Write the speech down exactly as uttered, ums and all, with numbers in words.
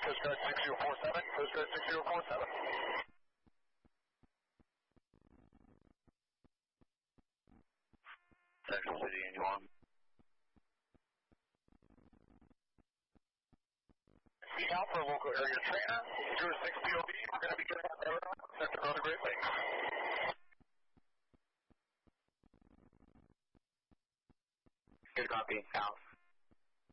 Coast Guard six zero four seven, Coast Guard six zero four seven. Central City, anyone? The Alpha local area trainer, zero six P O B, we're going to be getting on the road, Sector of the Great Lakes. Good copy, South.